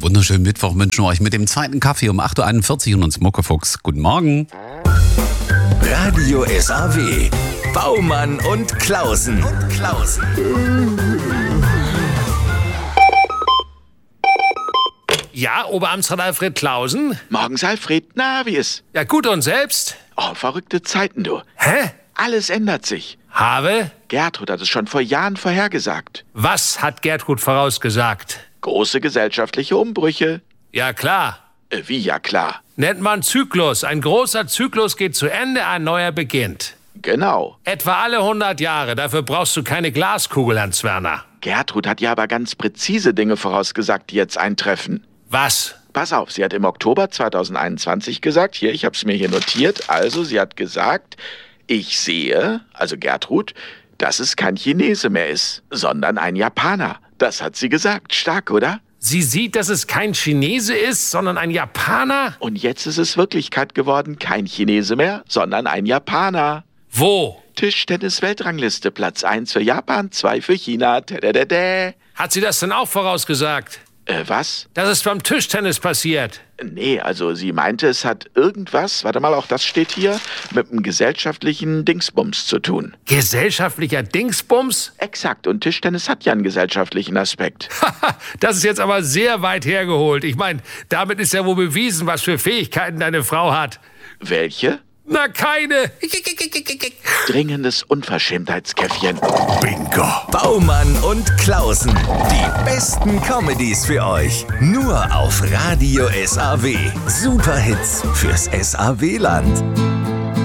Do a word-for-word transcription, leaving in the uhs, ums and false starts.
Einen wunderschönen Mittwoch wünschen wir euch mit dem zweiten Kaffee um acht Uhr einundvierzig und uns Muckefuchs. Guten Morgen. Radio S A W. Baumann und Klausen. Und Klausen. Ja, Oberamtsrat Alfred Klausen? Morgens, Alfred. Na, wie ist? Ja, gut, und selbst? Oh, verrückte Zeiten, du. Hä? Alles ändert sich. Habe? Gertrud hat es schon vor Jahren vorhergesagt. Was hat Gertrud vorausgesagt? Große gesellschaftliche Umbrüche. Ja, klar. Äh, wie, ja klar. Nennt man Zyklus. Ein großer Zyklus geht zu Ende, ein neuer beginnt. Genau. Etwa alle hundert Jahre. Dafür brauchst du keine Glaskugel, Hans Werner. Gertrud hat ja aber ganz präzise Dinge vorausgesagt, die jetzt eintreffen. Was? Pass auf, sie hat im Oktober zweitausendeinundzwanzig gesagt, hier, ich habe es mir hier notiert, also sie hat gesagt, ich sehe, also Gertrud, dass es kein Chinese mehr ist, sondern ein Japaner. Das hat sie gesagt. Stark, oder? Sie sieht, dass es kein Chinese ist, sondern ein Japaner? Und jetzt ist es Wirklichkeit geworden, kein Chinese mehr, sondern ein Japaner. Wo? Tischtennis-Weltrangliste, Platz eins für Japan, zwei für China. Tadadada. Hat sie das denn auch vorausgesagt? Äh, was? Das ist beim Tischtennis passiert. Nee, also sie meinte, es hat irgendwas, warte mal, auch das steht hier, mit einem gesellschaftlichen Dingsbums zu tun. Gesellschaftlicher Dingsbums? Exakt, und Tischtennis hat ja einen gesellschaftlichen Aspekt. Haha, das ist jetzt aber sehr weit hergeholt. Ich meine, damit ist ja wohl bewiesen, was für Fähigkeiten deine Frau hat. Welche? Na, keine. Dringendes Unverschämtheitskäffchen. Bingo. Baumann und Klausen. Die besten Comedies für euch. Nur auf Radio S A W. Superhits fürs S A W-Land.